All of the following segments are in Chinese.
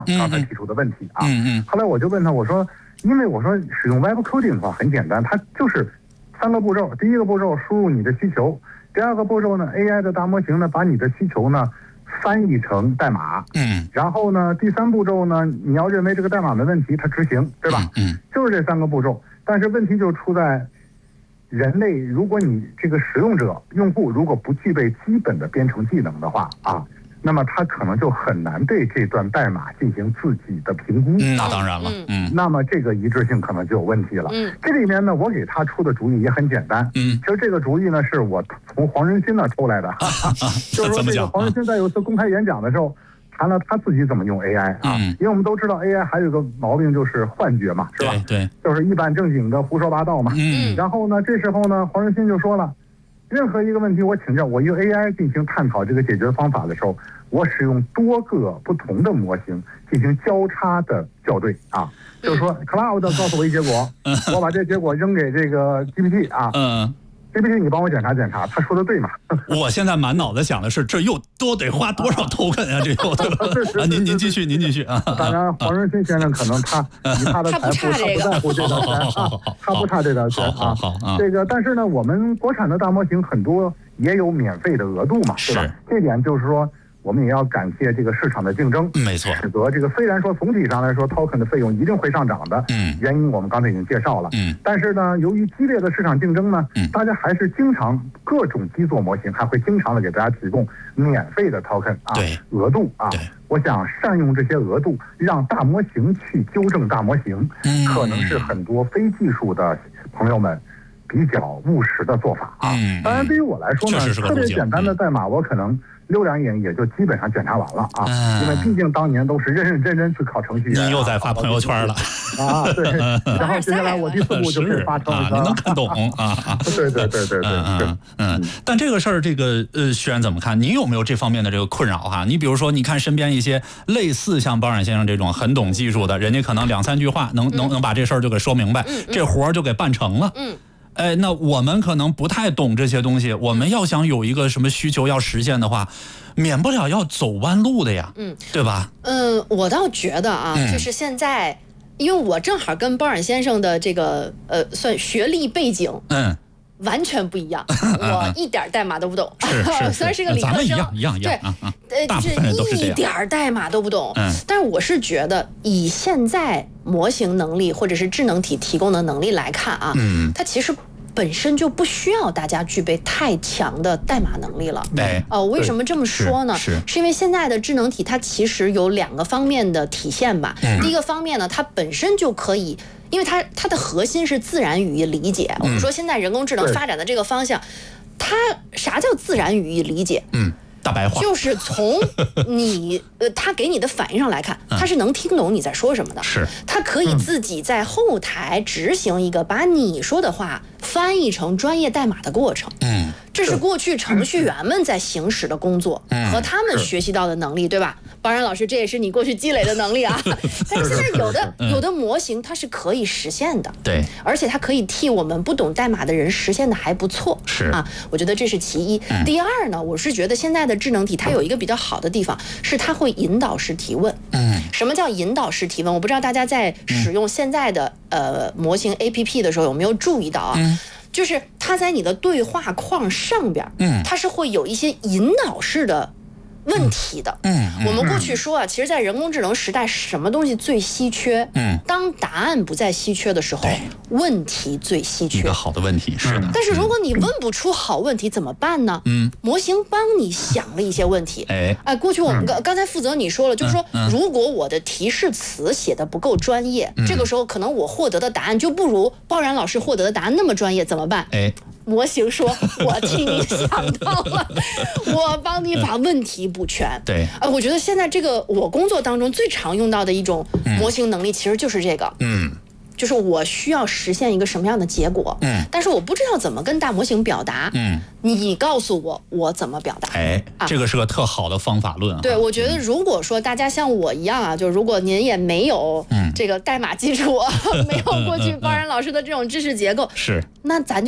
刚才提出的问题啊。后来我就问他，我说，因为我说使用 Web Coding 的话很简单，它就是3个步骤。第一个步骤输入你的需求，第二个步骤呢 AI 的大模型呢把你的需求呢翻译成代码，然后呢第3步骤呢你要认为这个代码没问题，它执行，对吧？就是这3个步骤。但是问题就出在人类，如果你这个使用者用户如果不具备基本的编程技能的话啊，那么他可能就很难对这段代码进行自己的评估。 那当然了， 那么这个一致性可能就有问题了。这里面呢，我给他出的主意也很简单。其实这个主意呢，是我从黄仁勋那抽来的。就是说，这个黄仁勋在有一次公开演讲的时候，谈了他自己怎么用 AI 啊。因为我们都知道 AI 还有一个毛病就是幻觉嘛，是吧？ 对， 就是一本正经的胡说八道嘛。然后呢，这时候呢，黄仁勋就说了，任何一个问题我请教，我用 AI 进行探讨这个解决方法的时候，我使用多个不同的模型进行交叉的校对啊，就是说 Cloud 告诉我一结果，我把这结果扔给这个 GPT 啊，GPT 你帮我检查检查，他说的对吗？ 我现在满脑子想的是，这又多得花多少 token 啊？这又啊，您继续啊。 当然，黄仁勋先生可能他以他的财富，他不在乎这个钱啊，他不差这点钱啊。这个，但是呢，我们国产的大模型很多也有免费的额度嘛，对吧？这点就是说，我们也要感谢这个市场的竞争， 没错。 使得这个虽然说总体上来说 token 的费用一定会上涨的，原因我们刚才已经介绍了，但是呢，由于激烈的市场竞争呢，大家还是经常各种基座模型还会经常的给大家提供免费的 token 啊，额度啊。我想善用这些额度，让大模型去纠正大模型，可能是很多非技术的朋友们比较务实的做法啊。当然，对于我来说呢，特别简单的代码，我可能6两眼也就基本上检查完了啊，因为毕竟当年都是认认真真去考程序员。 你又在发朋友圈了啊？对，然后接下来我第4步就是发朋友圈。 你能看懂啊？ 对， 但这个事儿，这个徐然怎么看？你有没有这方面的这个困扰哈？你比如说，你看身边一些类似像包冉先生这种很懂技术的，人家可能2、3句话能把这事儿就给说明白，这活儿就给办成了。那我们可能不太懂这些东西，我们要想有一个什么需求要实现的话，免不了要走弯路的呀，对吧？ 我倒觉得啊，就是现在，因为我正好跟包冉先生的这个算学历背景，完全不一样，我一点代码都不懂，虽然是个理科生， 咱们一样， 对，就是一点代码都不懂。但是我是觉得，以现在模型能力或者是智能体提供的能力来看啊，它其实本身就不需要大家具备太强的代码能力了。为什么这么说呢？是因为现在的智能体它其实有2个方面的体现吧。第一个方面呢，它本身就可以。因为它的核心是自然语义理解。我们说现在人工智能发展的这个方向，它啥叫自然语义理解？ 大白话就是从你他给你的反应上来看，他是能听懂你在说什么的。 是， 他可以自己在后台执行一个把你说的话翻译成专业代码的过程。这是过去程序员们在行使的工作和他们学习到的能力，对吧？包冉老师，这也是你过去积累的能力啊。但是现在有的模型它是可以实现的， 对， 而且它可以替我们不懂代码的人实现的还不错。 是啊，我觉得这是其一。第二呢，我是觉得现在的智能体它有一个比较好的地方，是它会引导式提问。什么叫引导式提问？我不知道大家在使用现在的模型 APP 的时候有没有注意到啊？就是它在你的对话框上边，它是会有一些引导式的问题的。我们过去说啊，其实，在人工智能时代，什么东西最稀缺？当答案不再稀缺的时候，问题最稀缺。 一个好的问题是的。 但是如果你问不出好问题怎么办呢？模型帮你想了一些问题。过去我们刚才负责你说了，就是说，如果我的提示词写的不够专业，这个时候可能我获得的答案就不如包冉老师获得的答案那么专业，怎么办？模型说：“我替你想到了，我帮你把问题补全。” 对， 我觉得现在这个我工作当中最常用到的一种模型能力，其实就是这个。就是我需要实现一个什么样的结果，但是我不知道怎么跟大模型表达，你告诉我我怎么表达。 这个是个特好的方法论。 对，我觉得如果说大家像我一样啊，就如果您也没有这个代码基础，没有过去包冉老师的这种知识结构， 是， 那咱就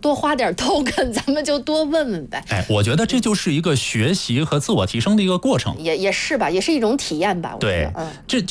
多花点 token， 咱们就多问问呗。 哎，我觉得这就是一个学习和自我提升的一个过程， 也是吧，也是一种体验吧。 对，这